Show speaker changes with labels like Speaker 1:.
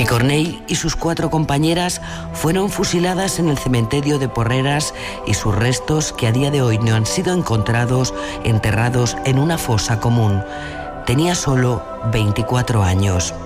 Speaker 1: Picornell y sus 4 compañeras fueron fusiladas en el cementerio de Porreras y sus restos, que a día de hoy no han sido encontrados, enterrados en una fosa común. Tenía solo 24 años.